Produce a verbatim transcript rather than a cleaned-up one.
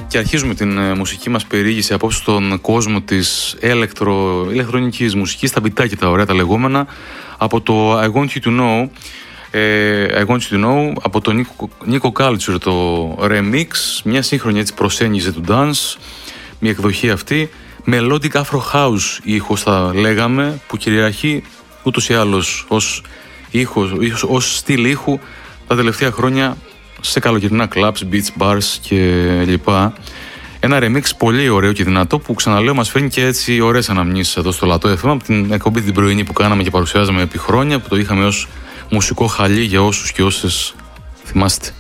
Και αρχίζουμε την ε, μουσική μας περιήγηση απόψε στον κόσμο της ηλεκτρο, ηλεκτρονικής μουσικής, τα μπιτάκια τα ωραία τα λεγόμενα, από το I Want You To Know, ε, I Want You To Know από το Nico, Nico Culture, το remix, μια σύγχρονη έτσι προσέγγιση του dance, μια εκδοχή αυτή, melodic afro house ήχος θα λέγαμε, που κυριαρχεί ούτως ή άλλως ως ήχος, ως στυλ ήχου τα τελευταία χρόνια σε καλοκαιρινά clubs, beach bars και λοιπά. Ένα remix πολύ ωραίο και δυνατό που, ξαναλέω, μας φέρνει και έτσι ωραίες αναμνήσεις εδώ στο Λατό εφ εμ από την εκπομπή την πρωινή που κάναμε και παρουσιάζαμε επί χρόνια, που το είχαμε ως μουσικό χαλί για όσους και όσες θυμάστε.